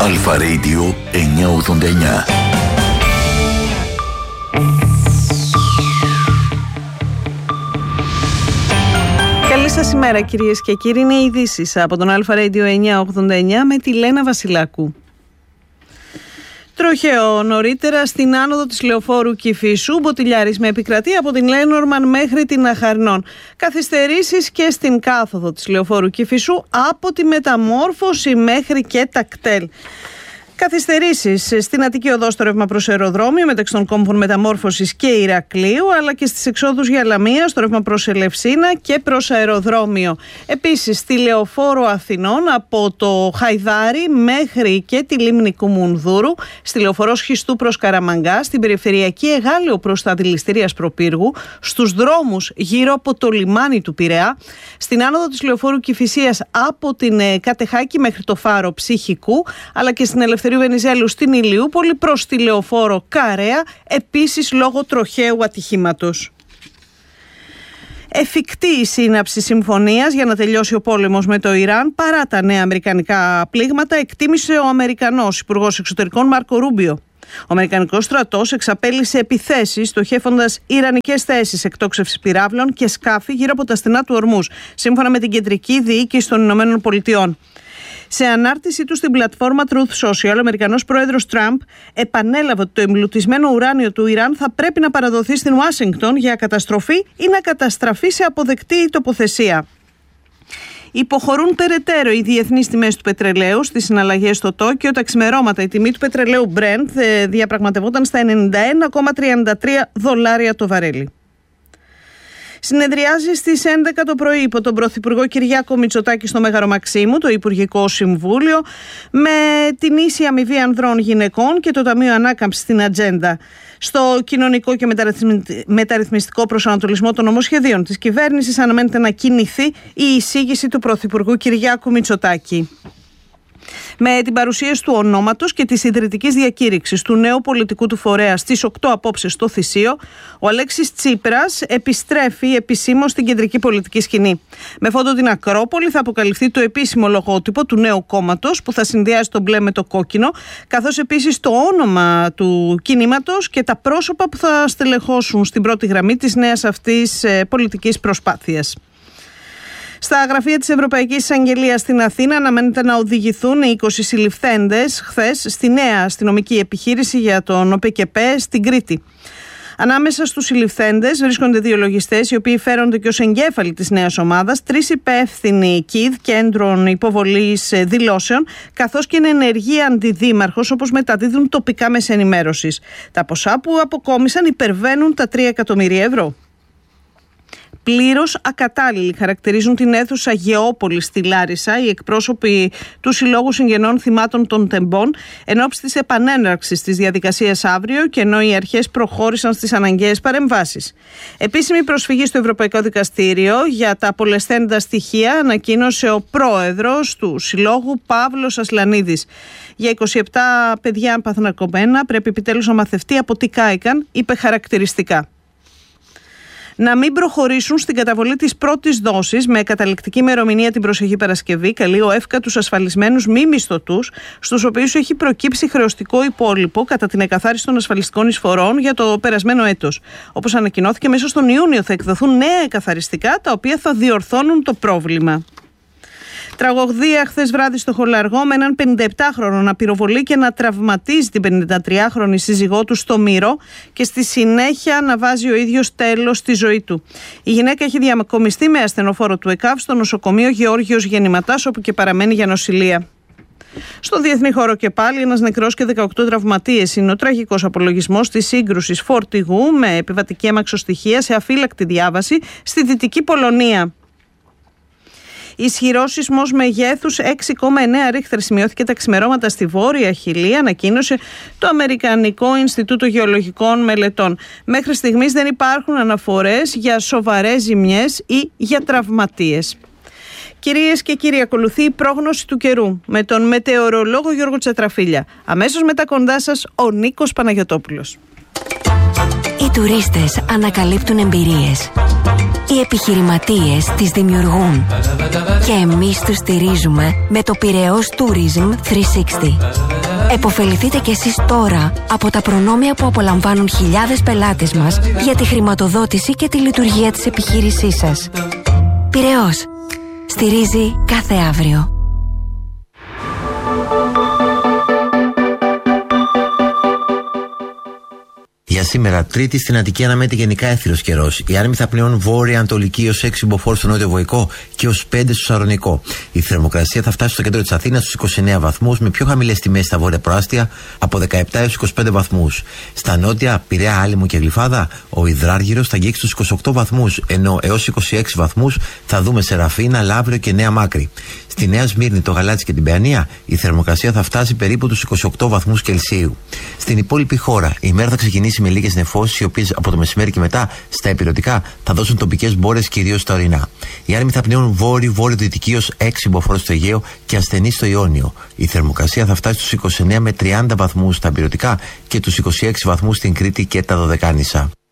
Αλφα Radio 989. Καλή σας ημέρα κυρίες και κύριοι, είναι οι ειδήσεις από τον Αλφα Radio 989 με τη Λένα Βασιλάκου. Τροχαίο νωρίτερα στην άνοδο της Λεωφόρου Κηφισού, μποτιλιάρισμα επικρατεί από την Λένορμαν μέχρι την Αχαρνών. Καθυστερήσεις και στην κάθοδο της Λεωφόρου Κηφισού από τη Μεταμόρφωση μέχρι και τα κτέλ. Καθυστερήσεις στην Αττική Οδό στο ρεύμα προς αεροδρόμιο μεταξύ των κόμβων Μεταμόρφωσης και Ηρακλείου, αλλά και στις εξόδους για Λαμία στο ρεύμα προς Ελευσίνα και προς αεροδρόμιο. Επίσης στη Λεωφόρο Αθηνών από το Χαϊδάρι μέχρι και τη λίμνη Κουμουνδούρου, στη Λεωφορό Σχιστού προς Καραμαγκά, στην περιφερειακή Εγάλεο προς τα δηληστηρία Προπύργου, στους δρόμους γύρω από το λιμάνι του Πειραιά, στην άνοδο της Λεωφόρου Κηφισίας από την Κατεχάκη μέχρι το φάρο Ψυχικού, αλλά και στην Ελευθερίου Βενιζέλου στην Ηλιούπολη προς τη Λεωφόρο Καρέα, επίσης λόγω τροχαίου ατυχήματος. Εφικτή η σύναψη συμφωνίας για να τελειώσει ο πόλεμος με το Ιράν παρά τα νέα αμερικανικά πλήγματα, εκτίμησε ο Αμερικανός Υπουργός Εξωτερικών Μάρκο Ρούμπιο. Ο Αμερικανικός στρατός εξαπέλυσε επιθέσεις στοχεύοντας ιρανικές θέσεις εκτόξευσης πυράβλων και σκάφη γύρω από τα στενά του Ορμούζ, σύμφωνα με την κεντρική διοίκηση των Ηνωμένων Πολιτειών. Σε ανάρτηση του στην πλατφόρμα Truth Social, ο Αμερικανός πρόεδρος Τραμπ επανέλαβε ότι το εμπλουτισμένο ουράνιο του Ιράν θα πρέπει να παραδοθεί στην Ουάσιγκτον για καταστροφή ή να καταστραφεί σε αποδεκτή τοποθεσία. Υποχωρούν περαιτέρω οι διεθνείς τιμές του πετρελαίου στις συναλλαγές στο Τόκιο. Τα ξημερώματα η τιμή του πετρελαίου Brent διαπραγματευόταν στα $91,33 το βαρέλι. Συνεδριάζει στις 11 το πρωί υπό τον Πρωθυπουργό Κυριάκο Μητσοτάκη στο Μέγαρο Μαξίμου το Υπουργικό Συμβούλιο, με την ίση αμοιβή ανδρών γυναικών και το Ταμείο Ανάκαμψης στην ατζέντα. Στο κοινωνικό και μεταρρυθμιστικό προσανατολισμό των νομοσχεδίων της κυβέρνησης αναμένεται να κινηθεί η εισήγηση του Πρωθυπουργού Κυριάκου Μητσοτάκη. Με την παρουσίαση του ονόματος και της ιδρυτικής διακήρυξης του νέου πολιτικού του φορέα στις 8 απόψε στο Θησίο, ο Αλέξης Τσίπρας επιστρέφει επισήμως στην κεντρική πολιτική σκηνή. Με φόντο την Ακρόπολη θα αποκαλυφθεί το επίσημο λογότυπο του νέου κόμματος που θα συνδυάζει το μπλε με το κόκκινο, καθώς επίσης το όνομα του κινήματος και τα πρόσωπα που θα στελεχώσουν στην πρώτη γραμμή της νέας αυτής πολιτικής προσπάθειας. Στα γραφεία της Ευρωπαϊκής Εισαγγελίας στην Αθήνα αναμένεται να οδηγηθούν οι 20 συλληφθέντες χθες στη νέα αστυνομική επιχείρηση για τον ΟΠΕΚΕΠΕ στην Κρήτη. Ανάμεσα στους συλληφθέντες βρίσκονται 2 λογιστές, οι οποίοι φέρονται και ως εγκέφαλοι της νέας ομάδας, 3 υπεύθυνοι ΚΙΔ, κέντρων υποβολής δηλώσεων, καθώς και ενεργή αντιδήμαρχος, όπως μεταδίδουν τοπικά μέσα ενημέρωσης. Τα ποσά που αποκόμισαν υπερβαίνουν τα 3 εκατομμύρια ευρώ. Πλήρως ακατάλληλοι χαρακτηρίζουν την αίθουσα Γεώπολη στη Λάρισα οι εκπρόσωποι του Συλλόγου Συγγενών Θυμάτων των Τεμπών εν ώψη της επανέναρξης της διαδικασίας αύριο και ενώ οι αρχές προχώρησαν στις αναγκαίες παρεμβάσεις. Επίσημη προσφυγή στο Ευρωπαϊκό Δικαστήριο για τα απολεσθέντα στοιχεία ανακοίνωσε ο πρόεδρος του Συλλόγου Παύλος Ασλανίδης. Για 27 παιδιά παθναρκωμένα πρέπει επιτέλους να μαθευτεί από τι κάηκαν, είπε χαρακτηριστικά. Να μην προχωρήσουν στην καταβολή της πρώτης δόσης με καταληκτική ημερομηνία την προσεχή Παρασκευή, καλεί ο ΕΦΚΑ τους ασφαλισμένους μη μισθωτούς, στους οποίους έχει προκύψει χρεωστικό υπόλοιπο κατά την εκαθάριση των ασφαλιστικών εισφορών για το περασμένο έτος. Όπως ανακοινώθηκε, μέσα στον Ιούνιο θα εκδοθούν νέα εκαθαριστικά, τα οποία θα διορθώνουν το πρόβλημα. Τραγωδία χθες βράδυ στο Χολαργό με έναν 57χρονο να πυροβολεί και να τραυματίζει την 53χρονη σύζυγό του στο Μύρο και στη συνέχεια να βάζει ο ίδιος τέλος στη ζωή του. Η γυναίκα έχει διακομιστεί με ασθενοφόρο του ΕΚΑΒ στο νοσοκομείο Γεώργιος Γεννηματάς, όπου και παραμένει για νοσηλεία. Στο διεθνή χώρο και πάλι, ένας νεκρός και 18 τραυματίες είναι ο τραγικός απολογισμός της σύγκρουσης φορτηγού με επιβατική αμαξοστοιχεία σε αφύλακτη διάβαση στη Δυτική Πολωνία. Ισχυρός σεισμός μεγέθους 6,9 ρίχτερ σημειώθηκε τα ξημερώματα στη Βόρεια Χιλή, ανακοίνωσε το Αμερικανικό Ινστιτούτο Γεωλογικών Μελετών. Μέχρι στιγμής δεν υπάρχουν αναφορές για σοβαρές ζημιές ή για τραυματίες. Κυρίες και κύριοι, ακολουθεί η πρόγνωση του καιρού με τον μετεωρολόγο Γιώργο Τσατραφίλια. Αμέσως μετά κοντά σας ο Νίκος Παναγιωτόπουλος. Οι τουρίστες ανακαλύπτουν εμπειρίες. Οι επιχειρηματίες τις δημιουργούν. Και εμείς τους στηρίζουμε με το Πειραιώς Tourism 360. Εποφεληθείτε κι εσείς τώρα από τα προνόμια που απολαμβάνουν χιλιάδες πελάτες μας για τη χρηματοδότηση και τη λειτουργία της επιχείρησής σας. Πειραιώς. Στηρίζει κάθε αύριο. Για σήμερα, Τρίτη, στην Αττική αναμένεται γενικά έθριος καιρός. Οι άνεμοι θα πνέουν βόρεια-ανατολική ως 6 μποφόρ στο νότιο Βοϊκό και ως 5 στο Σαρονικό. Η θερμοκρασία θα φτάσει στο κέντρο της Αθήνας στους 29 βαθμούς, με πιο χαμηλές τιμές στα βόρεια προάστια από 17 έως 25 βαθμούς. Στα νότια, Πειραιά, Άλυμο και Γλυφάδα, ο υδράργυρος θα αγγίξει τους 28 βαθμούς, ενώ έως 26 βαθμούς θα δούμε σε Ραφίνα, Λαύριο και Νέα Μάκρη. Στη Νέα Σμύρνη, το Γαλάτσι και την Παιανία, η θερμοκρασία θα φτάσει περίπου τους 28 βαθμούς Κελσίου. Στην υπόλοιπη χώρα, η μέρα θα ξεκινήσει με λίγες νεφώσεις, οι οποίες από το μεσημέρι και μετά στα ηπειρωτικά θα δώσουν τοπικές μπόρες, κυρίως στα ορεινά. Οι άνεμοι θα πνέουν βόρειο-βορειοδυτική ως 6 μποφόρ στο Αιγαίο και ασθενή στο Ιόνιο. Η θερμοκρασία θα φτάσει στους 29 με 30 βαθμούς στα ηπειρωτικά και τους 26 βαθμούς στην Κρήτη και τα Δωδεκάνησα.